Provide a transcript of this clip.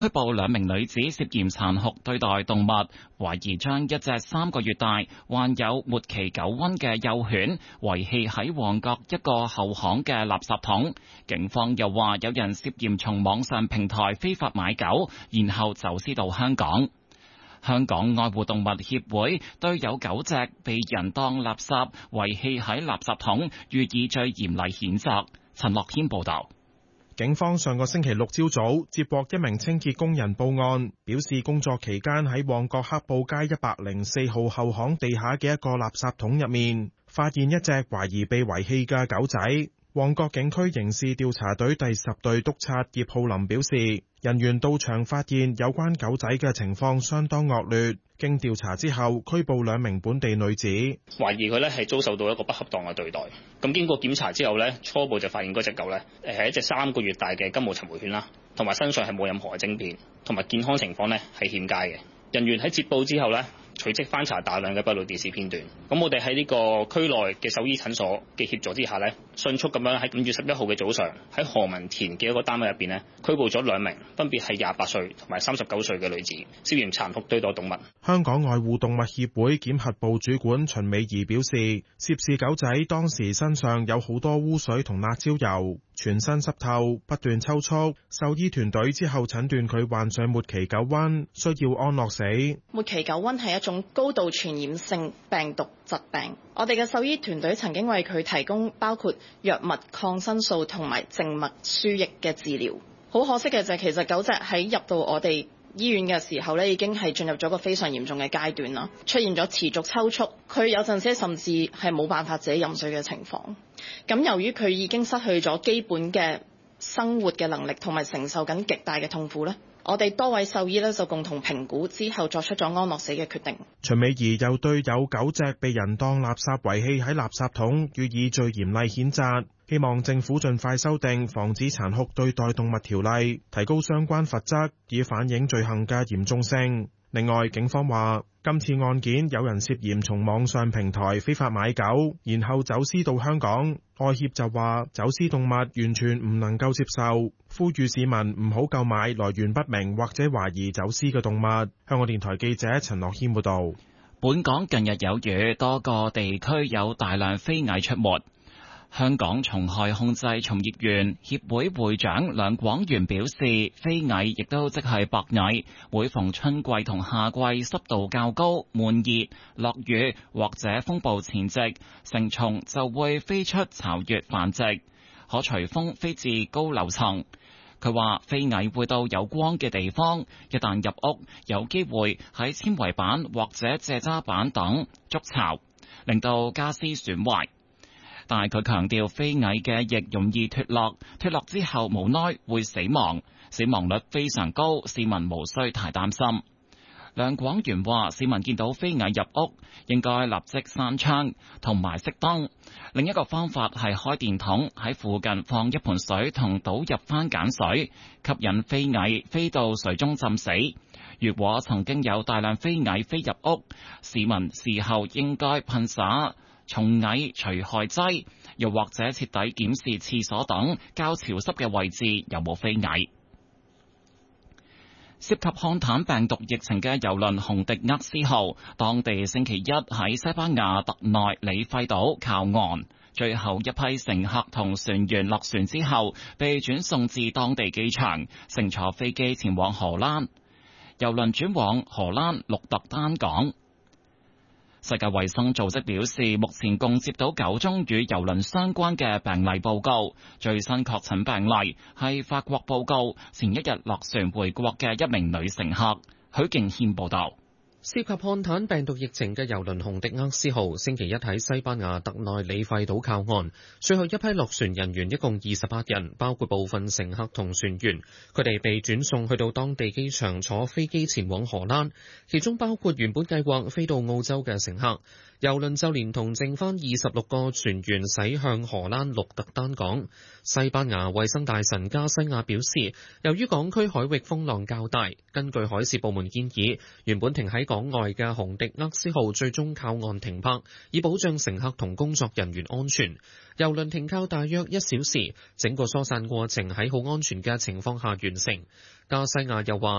拘捕2名女子涉嫌殘酷對待動物，懷疑將一隻3個月大、患有末期狗瘟嘅幼犬遺棄喺旺角一個後巷嘅垃圾桶。警方又話有人涉嫌從網上平台非法買狗，然後走私到香港。香港愛護動物協會對有狗隻被人當垃圾遺棄喺垃圾桶予以最嚴厲譴責。陳樂謙報道。 警方上個星期六朝早接獲一名清潔工人報案，表示工作期間喺旺角黑布街104號後巷地下嘅一個垃圾桶入面，發現一隻懷疑被遺棄嘅狗仔。旺角警區刑事調查隊第10隊督察葉浩林表示，人員到場發現有關狗仔嘅情況相當惡劣，經調查之後拘捕2名本地女子， 懷疑佢咧係遭受到一個不恰當嘅對待。咁經過檢查之後咧，初步就發現嗰隻狗咧係一隻3個月大嘅金毛尋回犬啦，同埋身上係冇任何嘅晶片，同埋健康情況咧係欠佳嘅。人員喺接報之後咧，隨即翻查大量嘅閉路電視片段。咁我哋喺呢個區內嘅獸醫診所嘅協助之下咧，迅速咁樣喺5月11號嘅早上，喺何文田嘅一個單位入邊咧，拘捕咗2名，分別係28歲同埋39歲嘅女子，涉嫌殘酷對待動物。 香港愛護動物協會檢核部主管秦美儀表示，涉事狗仔當時身上有好多污水同辣椒油，全身濕透，不斷抽搐。獸醫團隊之後診斷佢患上末期狗瘟，需要安樂死。 末期狗瘟係一種高度傳染性病毒疾病，我哋嘅獸醫團隊曾經為佢提供包括藥物、抗生素同埋靜脈輸液嘅治療。好可惜嘅就係其實狗隻喺入到我哋醫院嘅時候咧，已經係進入咗個非常嚴重嘅階段啦，出現咗持續抽搐，佢有陣時甚至係冇辦法自己飲水嘅情況。咁由於佢已經失去咗基本嘅生活嘅能力，同埋承受緊極大嘅痛苦咧，我哋多位獸醫咧就共同評估之後作出咗安樂死嘅決定。 秦美儀又對有狗隻被人當垃圾遺棄喺垃圾桶予以最嚴厲譴責，希望政府盡快修訂防止殘酷對待動物條例，提高相關罰則，以反映罪行嘅嚴重性。另外，警方話今次案件有人涉嫌從網上平台非法買狗，然後走私到香港。愛協就話走私動物完全唔能夠接受，呼籲市民唔好購買來源不明或者懷疑走私嘅動物。香港電台記者陳樂謙報道。 本港近日有雨，多個地區有大量飛蟻出沒。香港蟲害控制從業員協會會長梁廣源表示，飛蟻亦都即係白蟻，每逢春季同夏季濕度較高、悶熱、落雨或者風暴前夕，成蟲就會飛出巢穴繁殖，可隨風飛至高樓層。佢話飛蟻會到有光嘅地方，一旦入屋，有機會喺纖維板或者蔗渣板等築巢，令到家私損壞。但係佢強調，飛蟻嘅翼容易脫落，脫落之後無奈會死亡，死亡率非常高，市民無需太擔心。梁廣源話，市民見到飛蟻入屋，應該立即閂窗同埋熄燈。另一個方法係開電筒喺附近放一盆水同倒入番梘水，吸引飛蟻飛到水中浸死。如果曾經有大量飛蟻飛入屋，市民事後應該噴灑蟲蟻除害劑，又或者徹底檢視廁所等較潮濕嘅位置有冇飛蟻。涉及漢坦病毒疫情嘅郵輪紅迪厄斯號，當地星期一喺西班牙特內里費島靠岸，最後一批乘客同船員落船之後，被轉送至當地機場，乘坐飛機前往荷蘭，郵輪轉往荷蘭鹿特丹港。世界衛生組織表示，目前共接到9宗與郵輪相關嘅病例報告。最新確診病例係法國報告前一日落船回國嘅一名女乘客。許敬軒報道。 涉及漢坦病毒疫情嘅郵輪紅迪厄斯號星期一喺西班牙特內里費島靠岸，最後一批落船人員一共28人，包括部分乘客同船員，佢哋被轉送去到當地機場坐飛機前往荷蘭，其中包括原本計劃飛到澳洲嘅乘客。郵輪就連同剩翻26個船員駛向荷蘭鹿特丹港。西班牙衛生大臣加西亞表示，由於港區海域風浪較大，根據海事部門建議，原本停喺港外嘅紅迪厄斯號最終靠岸停泊，以保障乘客同工作人員安全。郵輪停靠大約1小時，整個疏散過程喺好安全嘅情況下完成。加西亞又話，